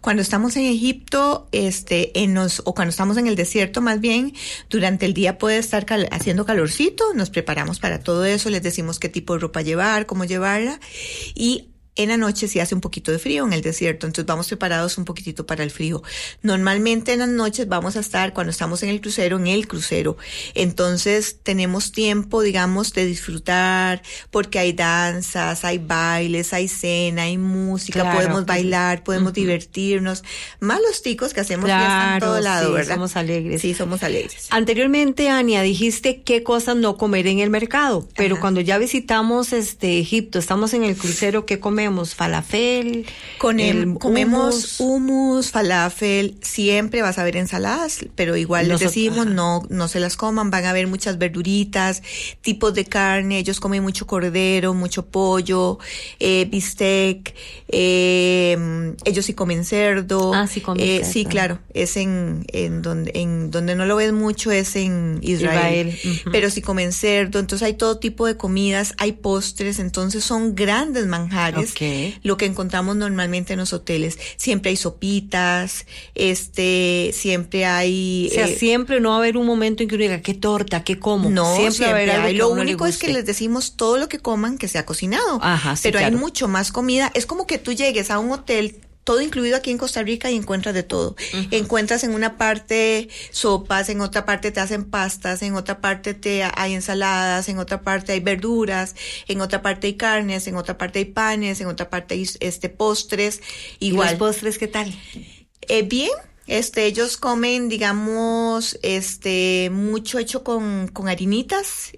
Cuando estamos en Egipto, o cuando estamos en el desierto más bien, durante el día puede estar haciendo calorcito, nos preparamos para todo eso, les decimos qué tipo de ropa llevar, cómo llevarla, y en la noche sí hace un poquito de frío en el desierto, entonces vamos preparados un poquitito para el frío. Normalmente en las noches vamos a estar, cuando estamos en el crucero, entonces tenemos tiempo, digamos, de disfrutar, porque hay danzas, hay bailes, hay cena, hay música, claro, podemos bailar, podemos divertirnos, más los ticos que hacemos fiesta en todo lado, sí, ¿verdad? Somos alegres. Sí, somos alegres. Anteriormente, Ania, dijiste qué cosas no comer en el mercado, pero cuando ya visitamos Egipto, estamos en el crucero, ¿qué comemos? Falafel, comemos hummus, falafel, siempre vas a ver ensaladas, pero igual les decimos no se las coman, van a ver muchas verduritas, tipos de carne, ellos comen mucho cordero, mucho pollo, bistec, ellos sí comen cerdo. Sí comen cerdo. Sí, claro, es en donde no lo ves mucho es en Israel. Pero sí comen cerdo, entonces hay todo tipo de comidas, hay postres, entonces son grandes manjares. Lo que encontramos normalmente en los hoteles. Siempre hay sopitas, siempre hay... O sea, siempre no va a haber un momento en que uno diga, ¿qué torta? ¿Qué como? No, siempre va a haber algo. Lo único es que les decimos todo lo que coman que sea cocinado. Ajá, sí, pero claro. Hay mucho más comida. Es como que tú llegues a un hotel, todo incluido aquí en Costa Rica, y encuentras de todo. Encuentras en una parte sopas, en otra parte te hacen pastas, en otra parte hay ensaladas, en otra parte hay verduras, en otra parte hay carnes, en otra parte hay panes, en otra parte hay postres. Igual. ¿Y los postres qué tal? Bien. Ellos comen, digamos, mucho hecho con harinitas,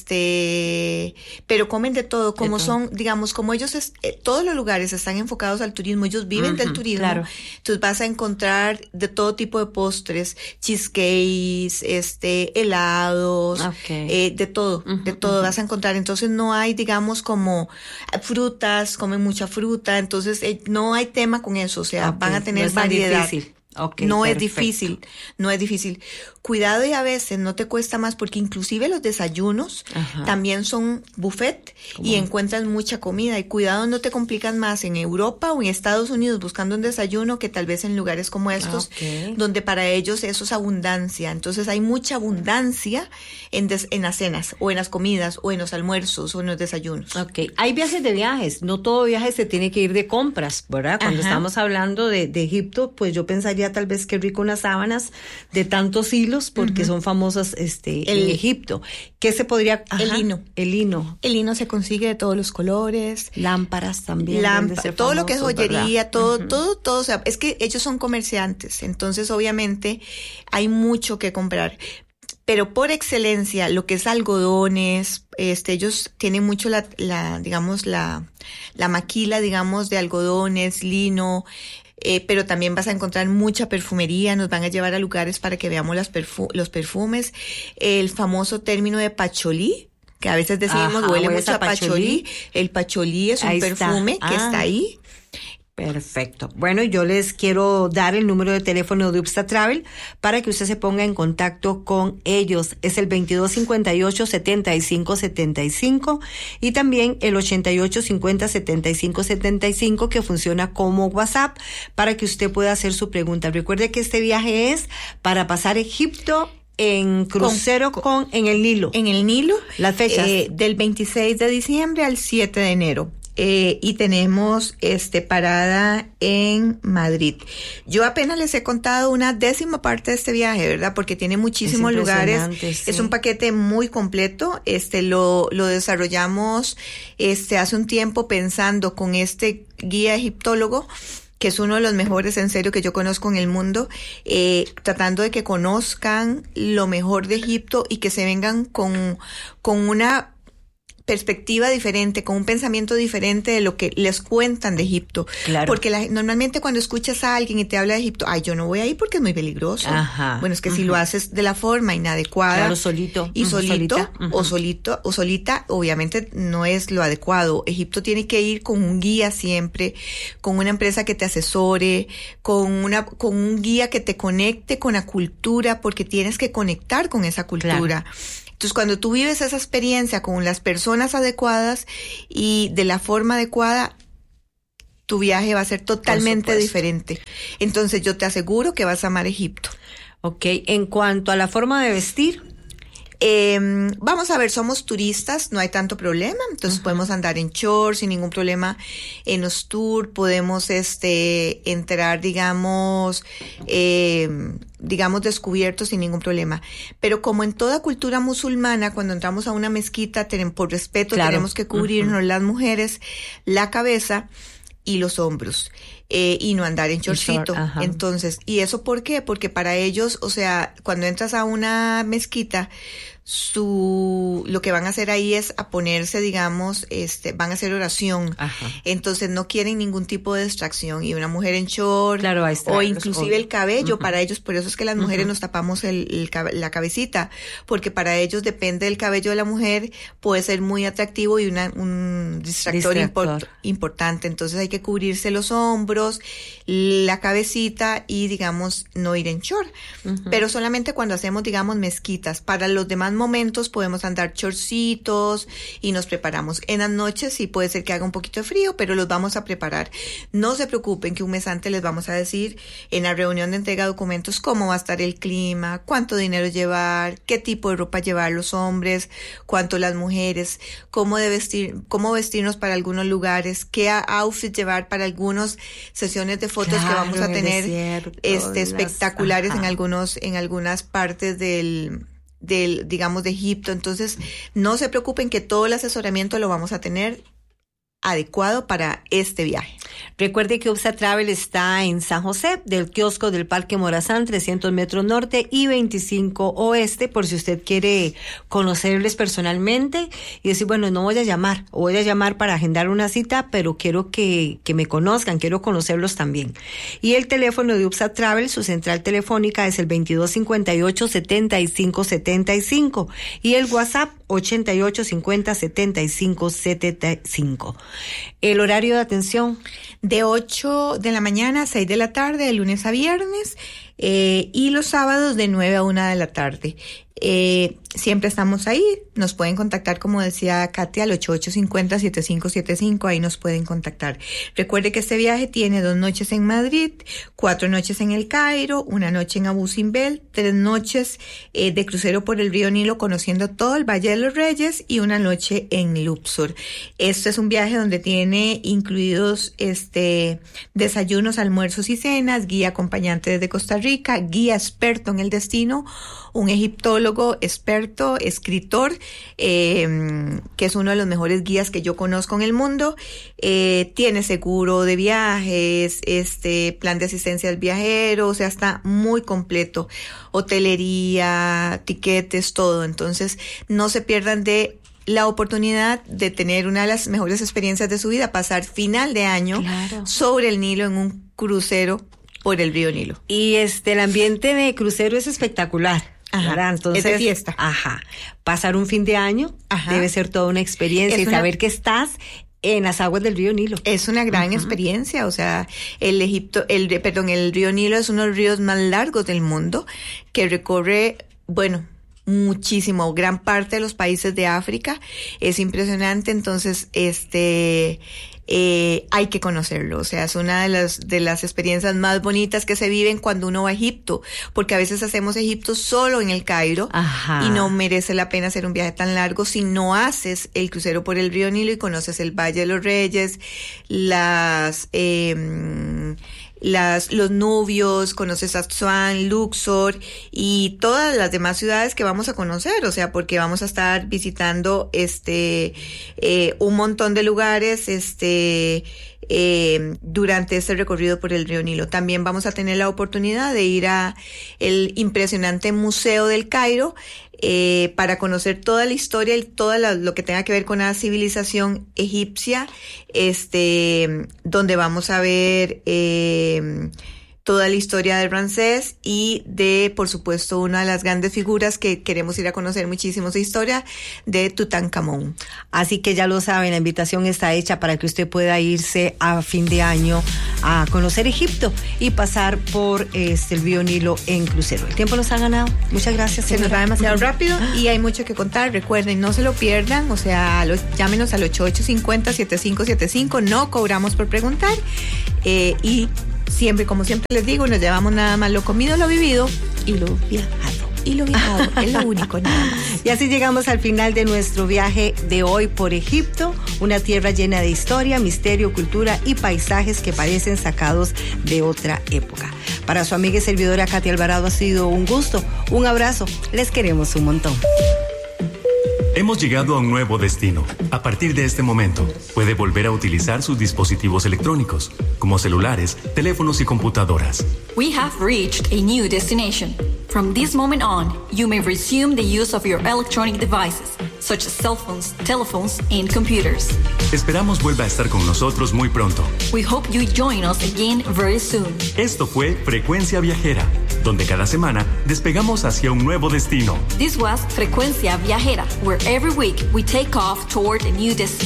pero comen de todo, como son, digamos, como ellos, todos los lugares están enfocados al turismo, ellos viven del turismo, claro. Entonces vas a encontrar de todo tipo de postres, cheesecakes, helados, de todo vas a encontrar, entonces no hay, digamos, como frutas, comen mucha fruta, entonces no hay tema con eso, o sea, van a tener variedad. No es difícil. Cuidado, y a veces no te cuesta más, porque inclusive los desayunos también son buffet y encuentras mucha comida, y cuidado, no te complicas más en Europa o en Estados Unidos buscando un desayuno que tal vez en lugares como estos, donde para ellos eso es abundancia. Entonces hay mucha abundancia en las cenas o en las comidas o en los almuerzos o en los desayunos. Hay viajes de viajes, no todo viaje se tiene que ir de compras, ¿verdad? Cuando estamos hablando de Egipto, pues yo pensaría tal vez que rico unas sábanas de tantos hilos, porque son famosas en Egipto. ¿Qué se podría...? El lino se consigue de todos los colores. Lámparas también. Todo lo que es joyería, todo, o sea, es que ellos son comerciantes, entonces obviamente hay mucho que comprar. Pero por excelencia, lo que es algodones, ellos tienen mucho la maquila, digamos, de algodones, lino, pero también vas a encontrar mucha perfumería, nos van a llevar a lugares para que veamos los perfumes, el famoso término de pacholí, que a veces decimos huele mucho a pacholí. El pacholí es un perfume que está ahí. Perfecto. Bueno, yo les quiero dar el número de teléfono de UPSA Travel para que usted se ponga en contacto con ellos. Es el 2258-7575 y también el 8850-7575, que funciona como WhatsApp para que usted pueda hacer su pregunta. Recuerde que este viaje es para pasar Egipto en crucero en el Nilo. En el Nilo. Las fechas. Del 26 de diciembre al 7 de enero. Y tenemos parada en Madrid. Yo apenas les he contado una 10ª parte de este viaje, ¿verdad? Porque tiene muchísimos lugares. Sí. Es un paquete muy completo. Lo desarrollamos hace un tiempo pensando con este guía egiptólogo, que es uno de los mejores en serio que yo conozco en el mundo, tratando de que conozcan lo mejor de Egipto y que se vengan con una perspectiva diferente, con un pensamiento diferente de lo que les cuentan de Egipto. Claro. Porque normalmente cuando escuchas a alguien y te habla de Egipto, yo no voy a ir porque es muy peligroso. Bueno, es que si lo haces de la forma inadecuada. Claro, solito. Y o solita, obviamente no es lo adecuado. Egipto tiene que ir con un guía siempre, con una empresa que te asesore, con un guía que te conecte con la cultura, porque tienes que conectar con esa cultura. Claro. Entonces, cuando tú vives esa experiencia con las personas adecuadas y de la forma adecuada, tu viaje va a ser totalmente diferente. Entonces yo te aseguro que vas a amar Egipto. Ok, en cuanto a la forma de vestir, vamos a ver, somos turistas, no hay tanto problema, entonces podemos andar en shorts sin ningún problema en los tours, podemos entrar, digamos descubiertos sin ningún problema. Pero como en toda cultura musulmana, cuando entramos a una mezquita, por respeto, tenemos que cubrirnos las mujeres la cabeza y los hombros, y no andar en shortcito. Entonces, ¿y eso por qué? Porque para ellos, o sea, cuando entras a una mezquita, lo que van a hacer ahí es a ponerse, digamos, van a hacer oración. Entonces no quieren ningún tipo de distracción, y una mujer en short, o inclusive el cabello, para ellos, por eso es que las mujeres nos tapamos la cabecita, porque para ellos depende del cabello de la mujer, puede ser muy atractivo y un distractor importante. Entonces hay que cubrirse los hombros, la cabecita, y digamos no ir en short, pero solamente cuando hacemos, digamos, mezquitas. Para los demás momentos podemos andar chorcitos y nos preparamos. En las noches sí puede ser que haga un poquito de frío, pero los vamos a preparar. No se preocupen, que un mes antes les vamos a decir en la reunión de entrega de documentos cómo va a estar el clima, cuánto dinero llevar, qué tipo de ropa llevar los hombres, cuánto las mujeres, cómo vestirnos para algunos lugares, qué outfit llevar para algunas sesiones de fotos que vamos a tener espectaculares en algunas partes del digamos, de Egipto. Entonces no se preocupen, que todo el asesoramiento lo vamos a tener adecuado para este viaje. Recuerde que UPSA Travel está en San José, del kiosco del Parque Morazán, 300 metros norte y 25 oeste, por si usted quiere conocerles personalmente y decir, bueno, no voy a llamar, o voy a llamar para agendar una cita, pero quiero que me conozcan, quiero conocerlos también. Y el teléfono de UPSA Travel, su central telefónica, es el 2258-7575, y el WhatsApp 8850-7575. El horario de atención, de 8 de la mañana a 6 de la tarde, de lunes a viernes, y los sábados de 9 a 1 de la tarde. Siempre estamos ahí, nos pueden contactar, como decía Katia, al 8850-7575, ahí nos pueden contactar. Recuerde que este viaje tiene 2 noches en Madrid, 4 noches en El Cairo, 1 noche en Abu Simbel, 3 noches de crucero por el río Nilo conociendo todo el Valle de los Reyes, y 1 noche en Luxor. Este es un viaje donde tiene incluidos desayunos, almuerzos y cenas, guía acompañante desde Costa Rica, guía experto en el destino, un egiptólogo experto, escritor, que es uno de los mejores guías que yo conozco en el mundo. Tiene seguro de viajes, plan de asistencia al viajero, o sea, está muy completo. Hotelería, tiquetes, todo. Entonces, no se pierdan de la oportunidad de tener una de las mejores experiencias de su vida, pasar final de año sobre el Nilo en un crucero por el río Nilo. Y el ambiente de crucero es espectacular. Entonces, es de fiesta. Pasar un fin de año debe ser toda una experiencia, y saber que estás en las aguas del río Nilo. Es una gran experiencia, o sea, el río Nilo es uno de los ríos más largos del mundo, que recorre, muchísimo, gran parte de los países de África. Es impresionante. Entonces, hay que conocerlo, o sea, es una de las experiencias más bonitas que se viven cuando uno va a Egipto, porque a veces hacemos Egipto solo en el Cairo, y no merece la pena hacer un viaje tan largo si no haces el crucero por el río Nilo y conoces el Valle de los Reyes, los Nubios, conoces Asuán, Luxor y todas las demás ciudades que vamos a conocer, o sea, porque vamos a estar visitando un montón de lugares durante este recorrido por el río Nilo. También vamos a tener la oportunidad de ir a el impresionante Museo del Cairo, para conocer toda la historia y todo lo que tenga que ver con la civilización egipcia, donde vamos a ver toda la historia de Ramsés y de, por supuesto, una de las grandes figuras que queremos ir a conocer muchísimo su historia, de Tutankamón. Así que ya lo saben, la invitación está hecha para que usted pueda irse a fin de año a conocer Egipto y pasar por el río Nilo en crucero. El tiempo nos ha ganado. Muchas gracias, señora. Se nos va demasiado rápido y hay mucho que contar. Recuerden, no se lo pierdan, o sea, llámenos al 8850-7575, no cobramos por preguntar y siempre, como siempre les digo, nos llevamos nada más lo comido, lo vivido y lo viajado. Y lo viajado es lo único, nada más. Y así llegamos al final de nuestro viaje de hoy por Egipto, una tierra llena de historia, misterio, cultura y paisajes que parecen sacados de otra época. Para su amiga y servidora Katy Alvarado ha sido un gusto, un abrazo, les queremos un montón. Hemos llegado a un nuevo destino. A partir de este momento, puede volver a utilizar sus dispositivos electrónicos, como celulares, teléfonos y computadoras. We have reached a new destination. From this moment on, you may resume the use of your electronic devices, such as cell phones, telephones, and computers. Esperamos vuelva a estar con nosotros muy pronto. We hope you join us again very soon. Esto fue Frecuencia Viajera, donde cada semana despegamos hacia un nuevo destino. This was Frecuencia Viajera, where every week we take off toward a new destination.